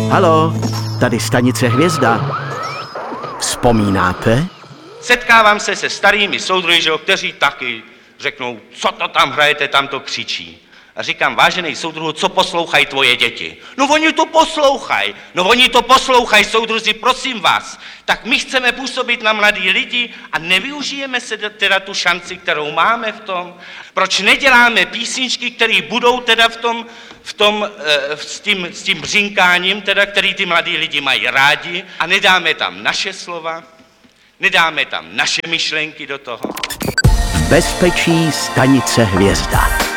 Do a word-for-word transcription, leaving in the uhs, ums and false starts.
Halo, tady stanice Hvězda. Vzpomínáte? Setkávám se se starými soudruhy, že jo, kteří taky řeknou, co to tam hrajete, tam to křičí. A říkám, vážený soudruhu, co poslouchají tvoje děti? No oni to poslouchají, no oni to poslouchají, soudruzi, prosím vás. Tak my chceme působit na mladý lidi a nevyužijeme se teda tu šanci, kterou máme v tom. Proč neděláme písničky, které budou teda v tom, v tom e, s, tím, s tím břinkáním, teda, který ty mladí lidi mají rádi a nedáme tam naše slova, nedáme tam naše myšlenky do toho. V bezpečí stanice Hvězda.